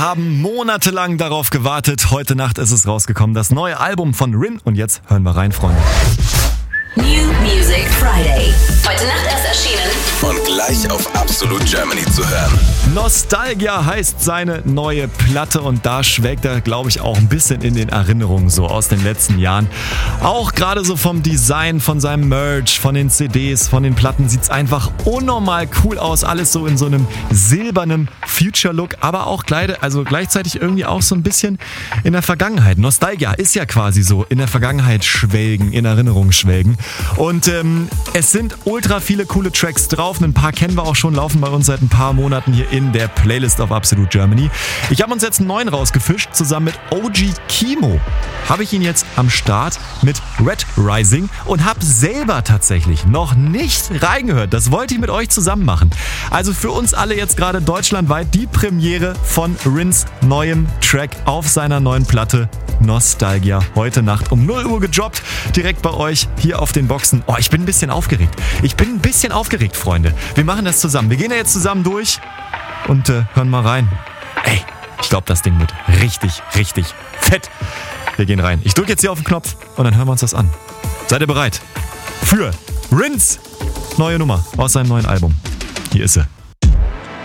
Haben monatelang darauf gewartet. Heute Nacht ist es rausgekommen, das neue Album von Rin. Und jetzt hören wir rein, Freunde. New Music Friday. Heute Nacht erst erschienen. Und gleich auf Absolute Germany zu hören. Nostalgia heißt seine neue Platte und da schwelgt er, glaube ich, auch ein bisschen in den Erinnerungen so aus den letzten Jahren. Auch gerade so vom Design, von seinem Merch, von den CDs, von den Platten sieht es einfach unnormal cool aus. Alles so in so einem silbernen Future-Look, aber auch gleichzeitig irgendwie auch so ein bisschen in der Vergangenheit. Nostalgia ist ja quasi so in der Vergangenheit schwelgen, in Erinnerungen schwelgen. Und es sind ultra viele coole Tracks drauf. Ein paar kennen wir auch schon, laufen bei uns seit ein paar Monaten hier in der Playlist of Absolute Germany. Ich habe uns jetzt einen neuen rausgefischt, zusammen mit OG Kimo. Habe ich ihn jetzt am Start mit Red Rising und habe selber tatsächlich noch nicht reingehört. Das wollte ich mit euch zusammen machen. Also für uns alle jetzt gerade deutschlandweit die Premiere von Rins neuem Track auf seiner neuen Platte Nostalgia. Heute Nacht um 0 Uhr gedroppt. Direkt bei euch hier auf den Boxen. Oh, ich bin ein bisschen aufgeregt. Freunde. Wir machen das zusammen. Wir gehen ja jetzt zusammen durch und hören mal rein. Ey, ich glaube, das Ding wird richtig, richtig fett. Wir gehen rein. Ich drücke jetzt hier auf den Knopf und dann hören wir uns das an. Seid ihr bereit? Für Rins neue Nummer aus seinem neuen Album. Hier ist sie.